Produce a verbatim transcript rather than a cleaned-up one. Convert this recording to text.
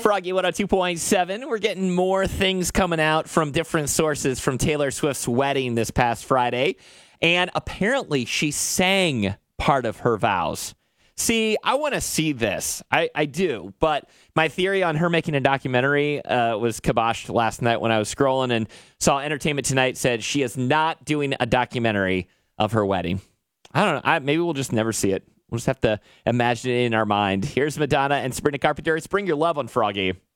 Froggy one oh two point seven. We're getting more things coming out from different sources from Taylor Swift's wedding this past Friday. And apparently she sang part of her vows. See, I want to see this. I, I do. But my theory on her making a documentary uh, was kiboshed last night when I was scrolling and saw Entertainment Tonight said she is not doing a documentary of her wedding. I don't know. I, maybe we'll just never see it. We'll just have to imagine it in our mind. Here's Madonna and Sabrina Carpenter. It's Bring Your Love on Froggy.